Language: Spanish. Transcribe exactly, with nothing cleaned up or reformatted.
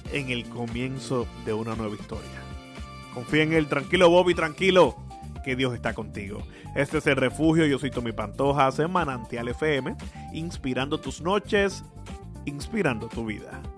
en el comienzo de una nueva historia. Confía en él, tranquilo Bobby, tranquilo, que Dios está contigo. Este es El Refugio, yo soy Tommy Pantoja, en Manantial F M, inspirando tus noches, inspirando tu vida.